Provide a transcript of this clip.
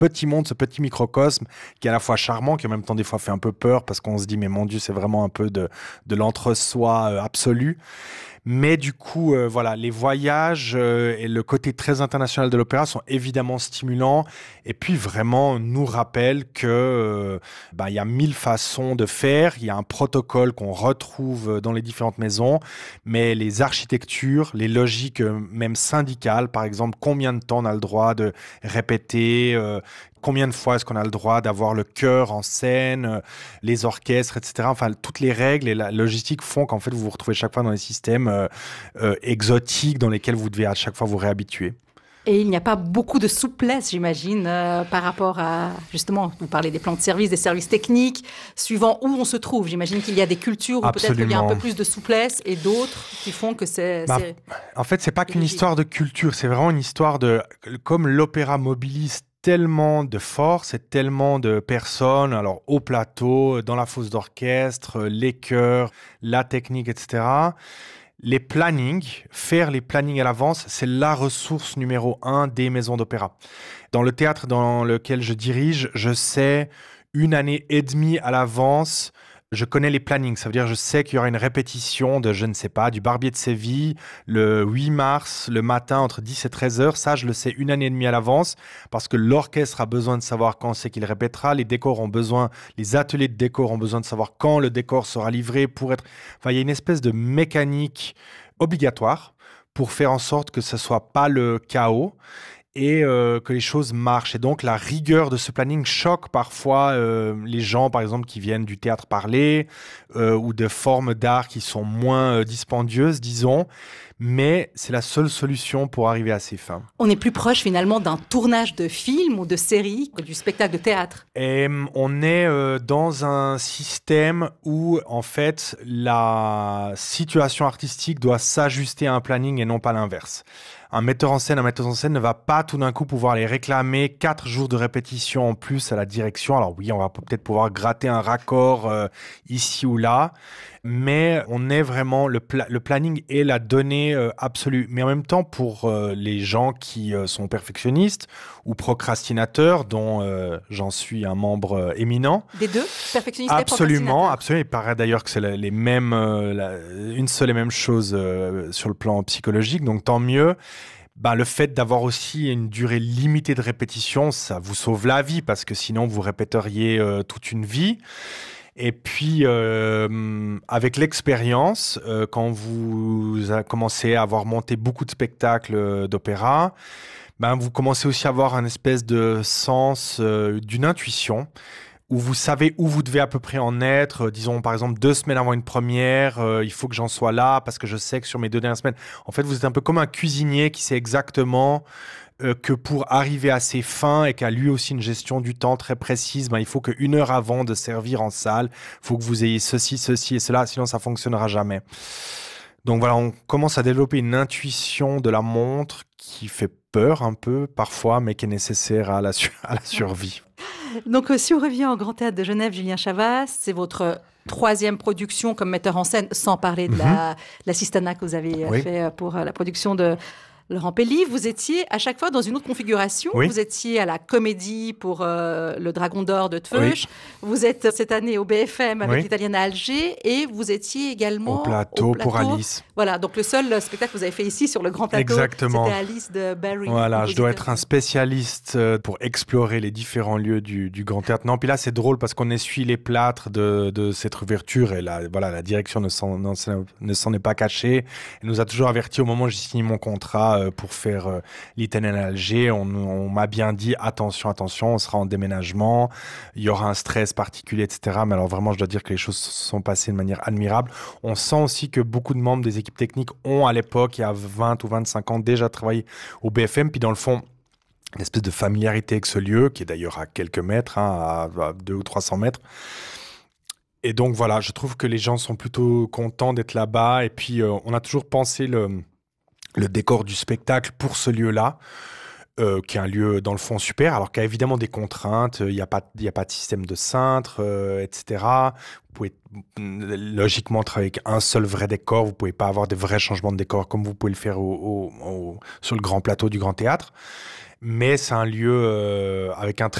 petit monde, ce petit microcosme qui est à la fois charmant, qui en même temps des fois fait un peu peur parce qu'on se dit mais mon Dieu, c'est vraiment un peu de l'entre-soi absolu. Mais du coup, voilà, les voyages et le côté très international de l'opéra sont évidemment stimulants et puis vraiment nous rappellent que il y a 1000 façons de faire, il y a un protocole qu'on retrouve dans les différentes maisons, mais les architectures, les logiques même syndicales, par exemple, combien de temps on a le droit de répéter, combien de fois est-ce qu'on a le droit d'avoir le chœur en scène, les orchestres, etc. Enfin, toutes les règles et la logistique font qu'en fait, vous vous retrouvez chaque fois dans des systèmes exotiques dans lesquels vous devez à chaque fois vous réhabituer. Et il n'y a pas beaucoup de souplesse, j'imagine, par rapport à, justement, vous parlez des plans de service, des services techniques, suivant où on se trouve. J'imagine qu'il y a des cultures où peut-être il y a un peu plus de souplesse et d'autres qui font que c'est en fait, c'est pas qu'une histoire de culture, c'est vraiment une histoire de... Comme l'opéra mobilise tellement de force et tellement de personnes, alors au plateau, dans la fosse d'orchestre, les chœurs, la technique, etc. Les plannings, faire les plannings à l'avance, c'est la ressource numéro 1 des maisons d'opéra. Dans le théâtre dans lequel je dirige, je sais 1 année et demie à l'avance. Je connais les plannings, ça veut dire je sais qu'il y aura une répétition de, je ne sais pas, du Barbier de Séville le 8 mars, le matin entre 10 et 13 heures. Ça, je le sais 1 année et demie à l'avance parce que l'orchestre a besoin de savoir quand c'est qu'il répétera. Les décors ont besoin, les ateliers de décor ont besoin de savoir quand le décor sera livré pour être... Enfin, il y a une espèce de mécanique obligatoire pour faire en sorte que ce soit pas le chaos et que les choses marchent. Et donc, la rigueur de ce planning choque parfois les gens, par exemple, qui viennent du théâtre parlé ou de formes d'art qui sont moins dispendieuses, disons. Mais c'est la seule solution pour arriver à ses fins. On est plus proche, finalement, d'un tournage de film ou de série que du spectacle de théâtre. Et on est dans un système où, en fait, la situation artistique doit s'ajuster à un planning et non pas l'inverse. Un metteur en scène ne va pas tout d'un coup pouvoir les réclamer 4 jours de répétition en plus à la direction. Alors oui, on va peut-être pouvoir gratter un raccord ici ou là, mais on est vraiment, le planning est la donnée absolue. Mais en même temps, pour les gens qui sont perfectionnistes ou procrastinateurs, dont j'en suis un membre éminent. Des deux, perfectionniste et procrastinateur. Absolument. Il paraît d'ailleurs que c'est les mêmes, une seule et même chose sur le plan psychologique, donc tant mieux. Le fait d'avoir aussi une durée limitée de répétition, ça vous sauve la vie parce que sinon vous répéteriez toute une vie. Et puis, avec l'expérience, quand vous commencez à avoir monté beaucoup de spectacles d'opéra, vous commencez aussi à avoir un espèce de sens d'une intuition où vous savez où vous devez à peu près en être. Disons, par exemple, 2 semaines avant une première, il faut que j'en sois là parce que je sais que sur mes 2 dernières semaines... En fait, vous êtes un peu comme un cuisinier qui sait exactement que pour arriver à ses fins et qu'a lui aussi une gestion du temps très précise, il faut que 1 heure avant de servir en salle, il faut que vous ayez ceci et cela, sinon ça ne fonctionnera jamais. Donc voilà, on commence à développer une intuition de la montre qui fait peur un peu parfois, mais qui est nécessaire à la survie. Donc, si on revient au Grand Théâtre de Genève, Julien Chavas, c'est votre 3e production comme metteur en scène, sans parler de l'assistanat que vous avez fait pour la production de Laurent Pelli. Vous étiez à chaque fois dans une autre configuration. Oui. Vous étiez à la Comédie pour le Dragon d'Or de Tveuch. Oui. Vous êtes cette année au BFM avec l'Italienne à Alger. Et vous étiez également au plateau pour Alice. Voilà, donc le seul spectacle que vous avez fait ici sur le grand plateau, exactement. C'était Alice de Barry. Voilà, je dois être un spécialiste pour explorer les différents lieux du Grand Théâtre. Non, puis là, c'est drôle parce qu'on essuie les plâtres de cette ouverture et la direction ne s'en est pas cachée. Elle nous a toujours averti au moment où j'ai signé mon contrat pour faire l'Italienne à Alger. On m'a bien dit attention, on sera en déménagement, il y aura un stress particulier, etc. Mais alors vraiment, je dois dire que les choses sont passées de manière admirable. On sent aussi que beaucoup de membres des équipes techniques ont à l'époque, il y a 20 ou 25 ans, déjà travaillé au BFM. Puis dans le fond, une espèce de familiarité avec ce lieu, qui est d'ailleurs à quelques mètres, à 200 ou 300 mètres. Et donc voilà, je trouve que les gens sont plutôt contents d'être là-bas. Et puis, on a toujours pensé le décor du spectacle pour ce lieu-là, qui est un lieu, dans le fond, super, alors qu'il y a évidemment des contraintes. Il n'y a pas de système de cintre, etc. Vous pouvez logiquement travailler avec un seul vrai décor. Vous ne pouvez pas avoir des vrais changements de décor comme vous pouvez le faire sur le grand plateau du Grand Théâtre. mais c'est un lieu avec un